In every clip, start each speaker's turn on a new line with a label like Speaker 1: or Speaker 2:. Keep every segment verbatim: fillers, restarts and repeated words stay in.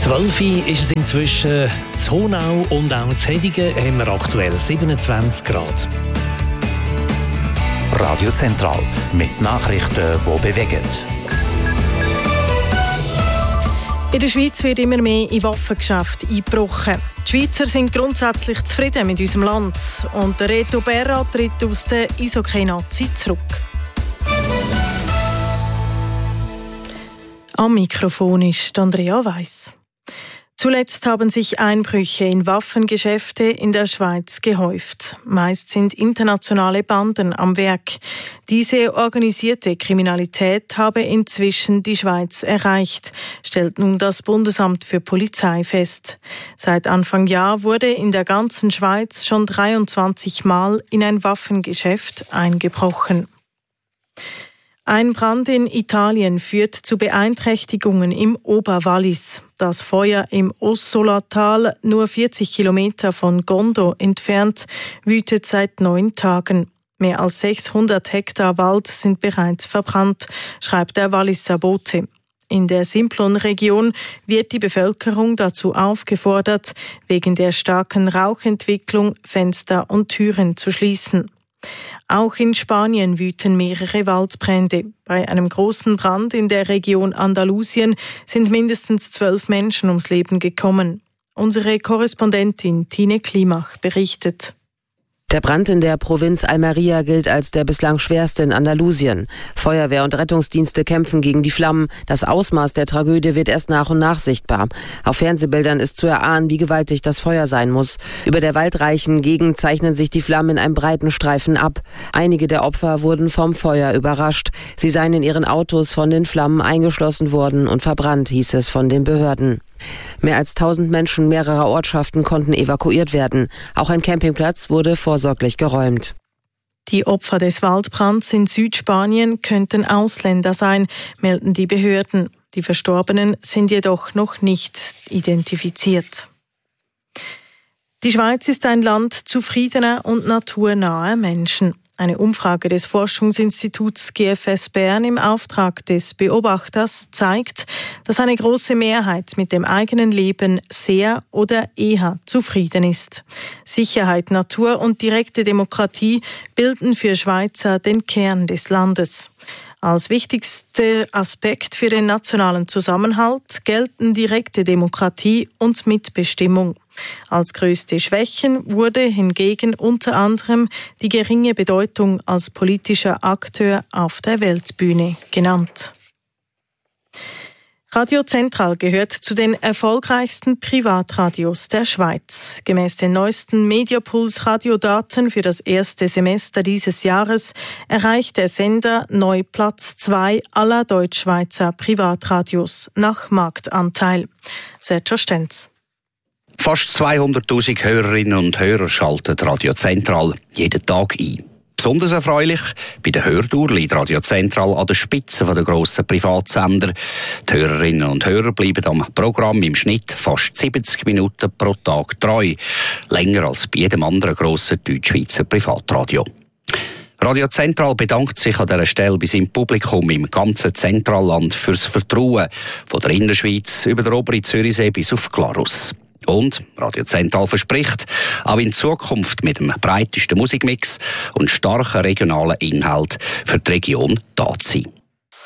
Speaker 1: zwölf Uhr ist es inzwischen. In Honau und auch in Hedigen haben wir aktuell siebenundzwanzig Grad.
Speaker 2: Radio Zentral mit Nachrichten, die bewegen.
Speaker 3: In der Schweiz wird immer mehr in Waffengeschäfte eingebrochen. Die Schweizer sind grundsätzlich zufrieden mit unserem Land. Und der Reto Berra tritt aus der Eishockey-Nazi zurück. Am Mikrofon ist Andrea Weiss. Zuletzt haben sich Einbrüche in Waffengeschäfte in der Schweiz gehäuft. Meist sind internationale Banden am Werk. Diese organisierte Kriminalität habe inzwischen die Schweiz erreicht, stellt nun das Bundesamt für Polizei fest. Seit Anfang Jahr wurde in der ganzen Schweiz schon dreiundzwanzig Mal in ein Waffengeschäft eingebrochen. Ein Brand in Italien führt zu Beeinträchtigungen im Oberwallis. Das Feuer im Ossola-Tal, nur vierzig Kilometer von Gondo entfernt, wütet seit neun Tagen. Mehr als sechshundert Hektar Wald sind bereits verbrannt, schreibt der Walliser Bote. In der Simplon-Region wird die Bevölkerung dazu aufgefordert, wegen der starken Rauchentwicklung Fenster und Türen zu schließen. Auch in Spanien wüten mehrere Waldbrände. Bei einem großen Brand in der Region Andalusien sind mindestens zwölf Menschen ums Leben gekommen. Unsere Korrespondentin Tine Klimach berichtet.
Speaker 4: Der Brand in der Provinz Almería gilt als der bislang schwerste in Andalusien. Feuerwehr und Rettungsdienste kämpfen gegen die Flammen. Das Ausmaß der Tragödie wird erst nach und nach sichtbar. Auf Fernsehbildern ist zu erahnen, wie gewaltig das Feuer sein muss. Über der waldreichen Gegend zeichnen sich die Flammen in einem breiten Streifen ab. Einige der Opfer wurden vom Feuer überrascht. Sie seien in ihren Autos von den Flammen eingeschlossen worden und verbrannt, hieß es von den Behörden. Mehr als tausend Menschen mehrerer Ortschaften konnten evakuiert werden. Auch ein Campingplatz wurde vorsorglich geräumt.
Speaker 3: Die Opfer des Waldbrands in Südspanien könnten Ausländer sein, melden die Behörden. Die Verstorbenen sind jedoch noch nicht identifiziert. Die Schweiz ist ein Land zufriedener und naturnaher Menschen. Eine Umfrage des Forschungsinstituts G F S Bern im Auftrag des Beobachters zeigt, dass eine große Mehrheit mit dem eigenen Leben sehr oder eher zufrieden ist. Sicherheit, Natur und direkte Demokratie bilden für Schweizer den Kern des Landes. Als wichtigster Aspekt für den nationalen Zusammenhalt gelten direkte Demokratie und Mitbestimmung. Als größte Schwächen wurde hingegen unter anderem die geringe Bedeutung als politischer Akteur auf der Weltbühne genannt. Radio Zentral gehört zu den erfolgreichsten Privatradios der Schweiz. Gemäss den neuesten Mediapuls-Radiodaten für das erste Semester dieses Jahres erreicht der Sender neu Platz zwei aller Deutschschweizer Privatradios nach Marktanteil. Sergio Stenz.
Speaker 5: Fast zweihunderttausend Hörerinnen und Hörer schalten Radio Zentral jeden Tag ein. Besonders erfreulich, bei der Hörtour liegt Radio Zentral an der Spitze der grossen Privatsender. Die Hörerinnen und Hörer bleiben am Programm im Schnitt fast siebzig Minuten pro Tag treu. Länger als bei jedem anderen grossen Deutschschweizer Privatradio. Radio Zentral bedankt sich an dieser Stelle bei seinem Publikum im ganzen Zentralland fürs Vertrauen, von der Innerschweiz über den oberen Zürichsee bis auf Glarus. Und Radio Zentral verspricht, auch in Zukunft mit dem breitesten Musikmix und starken regionalen Inhalt für die Region da zu sein.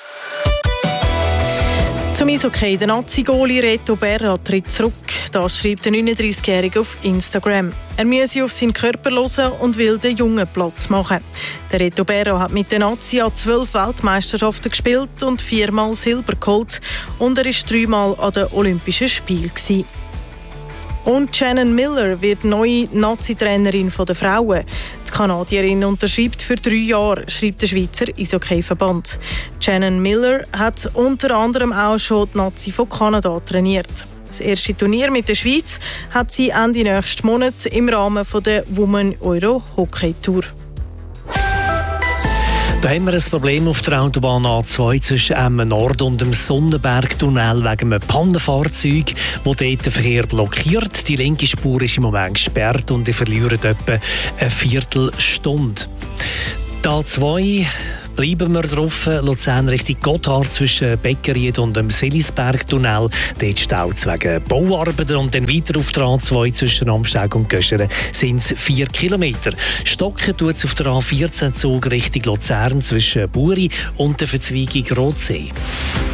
Speaker 3: Zum Eishockey, der Nazi-Goalie Reto Berra tritt zurück. Das schreibt der neununddreißigjährige auf Instagram. Er müsse auf seinen Körper hören und will den Jungen Platz machen. Der Reto Berra hat mit den Nazi an zwölf Weltmeisterschaften gespielt und viermal Silber geholt. Und er war dreimal an den Olympischen Spielen. Und Shannon Miller wird neue Nazi-Trainerin der Frauen. Die Kanadierin unterschreibt für drei Jahre, schreibt der Schweizer Eishockey-Verband. Shannon Miller hat unter anderem auch schon die Nazi von Kanada trainiert. Das erste Turnier mit der Schweiz hat sie Ende nächsten Monat im Rahmen der Women Euro Hockey Tour.
Speaker 1: Da haben wir ein Problem auf der Autobahn A zwei zwischen Emmen Nord und dem Sonnenbergtunnel wegen einem Pannenfahrzeug, das dort den Verkehr blockiert. Die linke Spur ist im Moment gesperrt und ihr verliert etwa eine Viertelstunde. Die A zwei Bleiben wir drauf, Luzern Richtung Gotthard zwischen Beckeried und dem Selisberg-Tunnel. Dort staut es wegen Bauarbeiten und dann weiter auf der A zwei zwischen Amsteg und Göscheren sind es vier Kilometer. Stocken tut es auf der A vierzehn Zug Richtung Luzern zwischen Buri und der Verzweigung Rotsee.